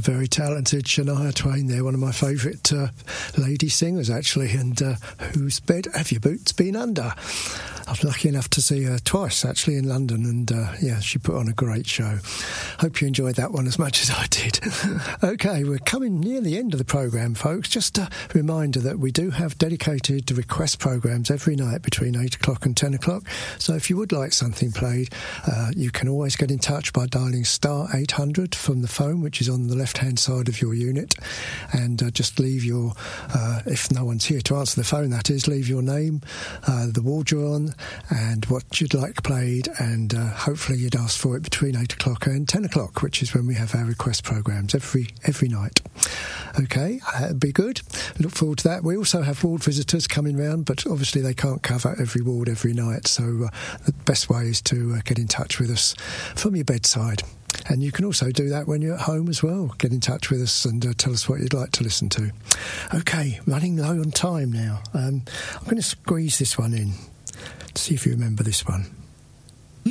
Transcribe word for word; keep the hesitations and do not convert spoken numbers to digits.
very talented Shania Twain there, one of my favourite uh, lady singers, actually, and uh, whose bed have your boots been under? I was lucky enough to see her twice, actually, in London, and uh, yeah, she put on a great show. Hope you enjoyed that one as much as I did. OK, we're coming near the end of the programme, folks. Just a reminder that we do have dedicated request programmes every night between eight o'clock and ten o'clock. So if you would like something played, uh, you can always get in touch by dialing star eight hundred from the phone, which is on the left-hand side of your unit, and uh, just leave your, uh, if no one's here to answer the phone, that is, leave your name, uh, the ward you're on, and what you'd like played, and uh, hopefully you'd ask for it between eight o'clock and ten o'clock, which is when we have our request programmes every every night. OK, that'd be good. Look forward to that. We also have ward visitors coming round, but obviously they can't cover every ward every night, so uh, the best way is to uh, get in touch with us from your bedside. And you can also do that when you're at home as well. Get in touch with us and uh, tell us what you'd like to listen to. OK, running low on time now. Um, I'm going to squeeze this one in. See if you remember this one.